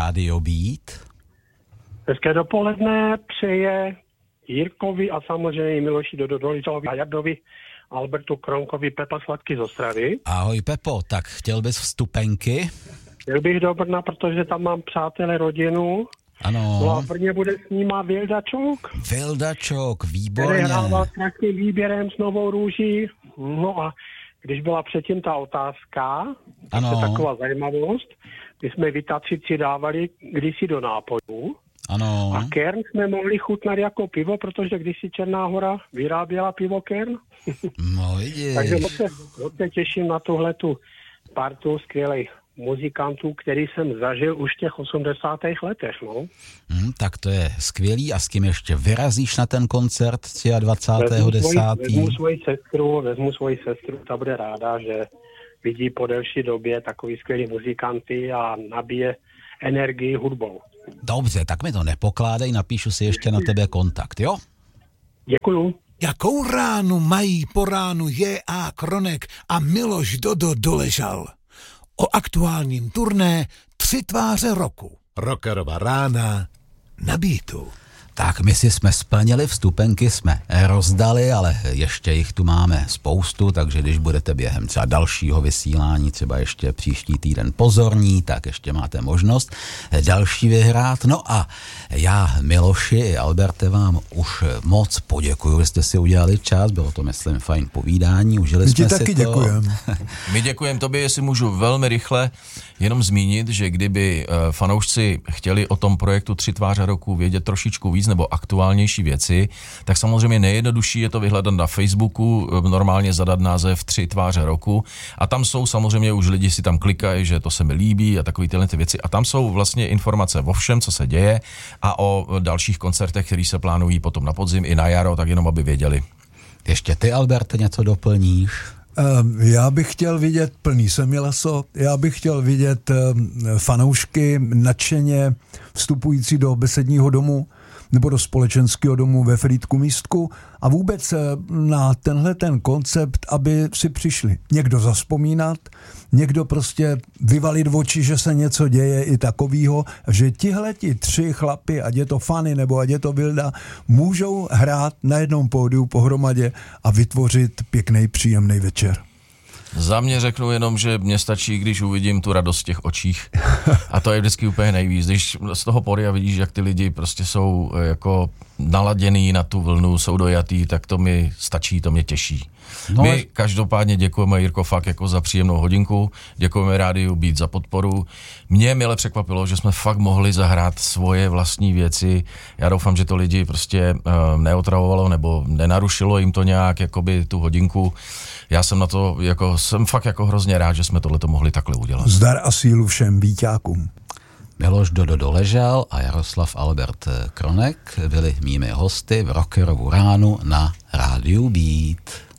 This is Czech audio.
Rádio Beat. Hezké dopoledne přeje Jirkovi a samozřejmě Miloši Doležalovi a Jardovi, Albertu Kronkovi, Pepa Sladký z Ostravy. Ahoj Pepo, tak chtěl bys vstupenky? Chtěl bych do Brna, protože tam mám přátelé, rodinu. Ano. No a v Brně bude s nima Vilda Čok. Vilda Čok, výborně. Který hrával s krásným výběrem s Novou růží. No a když byla předtím ta otázka, tak je taková zajímavost, my jsme Vitacici dávali kdysi do nápojů. Ano. A Kern jsme mohli chutnat jako pivo, protože kdysi Černá Hora vyráběla pivo Kern. No vidíš. Takže moc se těším na tuhletu partu skvělých muzikantů, který jsem zažil už v těch 80. letech, no. Tak to je skvělý. A s kým ještě vyrazíš na ten koncert 23.10.? Vezmu svoji sestru, ta bude ráda, že vidí po delší době takový skvělý muzikanty a nabije energii hudbou. Dobře, tak mi to nepokládej, napíšu si ještě na tebe kontakt, jo? Děkuju. Jakou ránu mají po ránu J.A. Kronek a Miloš Doležal? O aktuálním turné 3 tváře roku. Rockerova rána na Beatu. Tak my si jsme splnili, vstupenky jsme rozdali, ale ještě jich tu máme spoustu, takže když budete během třeba dalšího vysílání, třeba ještě příští týden pozorní, tak ještě máte možnost další vyhrát. No a já, Miloši i Alberte, vám už moc poděkuju, že jste si udělali čas, bylo to, myslím, fajn povídání, užili jsme si to. My taky děkujeme. My děkujeme tobě, jestli můžu velmi rychle jenom zmínit, že kdyby fanoušci chtěli o tom projektu 3 tváře roku vědět trošičku víc nebo aktuálnější věci, tak samozřejmě nejjednodušší je to vyhledat na Facebooku, normálně zadat název 3 tváře roku a tam jsou samozřejmě už lidi si tam klikají, že to se mi líbí a takový tyhle ty věci a tam jsou vlastně informace o všem, co se děje a o dalších koncertech, které se plánují potom na podzim i na jaro, tak jenom aby věděli. Ještě ty, Alberte, něco doplníš? Já bych chtěl vidět plný semileso, já bych chtěl vidět fanoušky nadšeně vstupující do besedního domu nebo do společenského domu ve Frýdku Místku a vůbec na tenhle ten koncept, aby si přišli někdo zazpomínat, někdo prostě vyvalit oči, že se něco děje i takovýho, že tihleti 3 chlapi, ať je to Fanny nebo ať je to Vilda, můžou hrát na jednom pódiu pohromadě a vytvořit pěkný, příjemný večer. Za mě řeknu jenom, že mě stačí, když uvidím tu radost v těch očích. A to je vždycky úplně nejvíc. Když z toho pódia vidíš, jak ty lidi prostě jsou jako naladěný na tu vlnu, jsou dojatý, tak to mi stačí, to mě těší. No, my každopádně děkujeme, Jirko, fakt jako za příjemnou hodinku, děkujeme Rádiu Beat za podporu. Mě mile překvapilo, že jsme fakt mohli zahrát svoje vlastní věci. Já doufám, že to lidi prostě neotravovalo nebo nenarušilo jim to nějak, jakoby tu hodinku. Já jsem na to, jsem fakt jako hrozně rád, že jsme tohleto mohli takhle udělat. Zdar a sílu všem víťákům. Miloš Doležal a Jaroslav Albert Kronek byli mými hosty v Rockerovu ránu na Rádiu Beat.